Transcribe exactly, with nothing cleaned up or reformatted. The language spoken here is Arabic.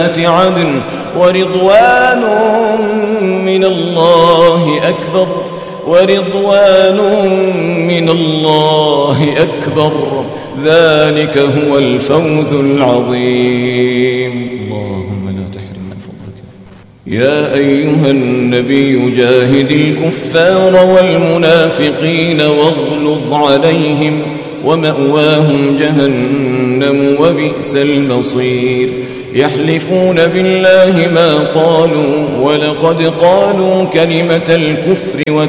عدن ورضوان من الله أكبر ورضوان من الله أكبر ذلك هو الفوز العظيم. اللهم لا تحرمنا فضلك. يا أيها النبي جاهد الكفار والمنافقين واغلظ عليهم ومأواهم جهنم وبئس المصير. يحلفون بالله ما قالوا ولقد قالوا كلمة الكفر